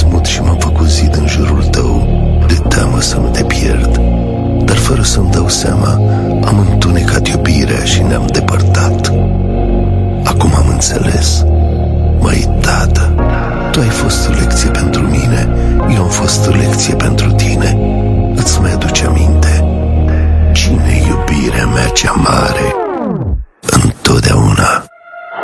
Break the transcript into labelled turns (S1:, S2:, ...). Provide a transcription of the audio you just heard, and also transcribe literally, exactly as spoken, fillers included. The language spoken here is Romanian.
S1: smut și m-am făcut zid în jurul tău, de teamă să nu te pierd. Dar fără să-mi dau seama, am întunecat iubirea și ne-am depărtat. Acum am înțeles, măi tată, tu ai fost o lecție pentru mine, eu am fost o lecție pentru tine. Îți mai aduce aminte cine e iubirea mea cea mare?